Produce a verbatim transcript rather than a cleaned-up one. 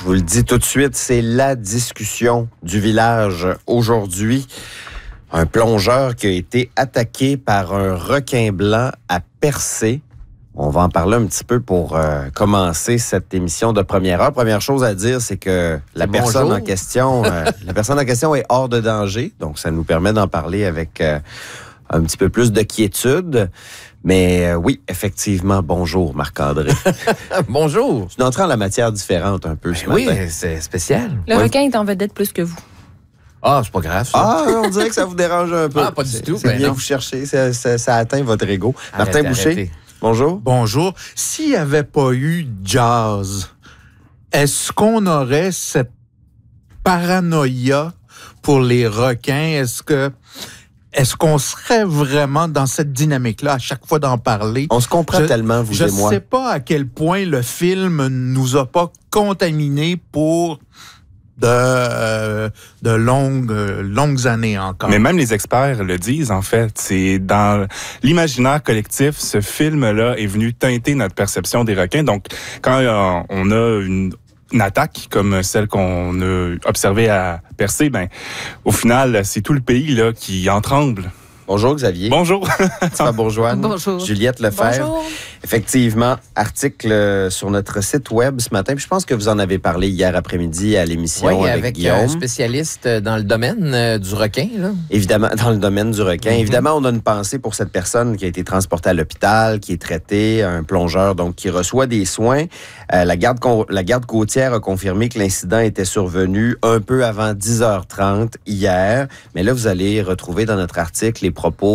Je vous le dis tout de suite, c'est la discussion du village aujourd'hui. Un plongeur qui a été attaqué par un requin blanc à Percé. On va en parler un petit peu pour euh, commencer cette émission de première heure. Première chose à dire, c'est que la personne en question, euh, la personne en question est hors de danger, donc ça nous permet d'en parler avec euh, un petit peu plus de quiétude. Mais euh, oui, effectivement, bonjour Marc-André. Bonjour. Tu es entré en la matière différente un peu Ben ce oui, matin. c'est spécial. Le Ouais. requin est en vedette plus que vous. Ah, c'est pas grave, ça. Ah, on dirait que ça vous dérange un peu. Ah, pas du C'est- tout, C'est ben bien non. vous chercher, ça, ça, ça atteint votre ego. Arrêtez, Martin Boucher, arrêtez. bonjour. Bonjour. S'il n'y avait pas eu jazz, est-ce qu'on aurait cette paranoïa pour les requins? Est-ce que est-ce qu'on serait vraiment dans cette dynamique-là à chaque fois d'en parler? On se comprend Je- tellement, vous Je et moi. ne sais pas à quel point le film nous a pas contaminés pour de, euh, de longues, euh, longues années encore. Mais même les experts le disent, en fait. C'est dans l'imaginaire collectif, ce film-là est venu teinter notre perception des requins. Donc, quand euh, on a une, une attaque comme celle qu'on a observée à Percé, ben, au final, c'est tout le pays là qui en tremble. Bonjour Xavier. Bonjour. Bonjour Bourgeois. Bonjour. Juliette Lefebvre. Bonjour. Effectivement, article euh, sur notre site web ce matin. Puis je pense que vous en avez parlé hier après-midi à l'émission Oui, avec, avec Guillaume. un spécialiste dans le domaine euh, du requin, là. Évidemment, dans le domaine du requin. Mm-hmm. Évidemment, on a une pensée pour cette personne qui a été transportée à l'hôpital, qui est traitée, un plongeur donc qui reçoit des soins. Euh, la garde con- la garde côtière a confirmé que l'incident était survenu un peu avant dix heures trente hier. Mais là, vous allez retrouver dans notre article les propos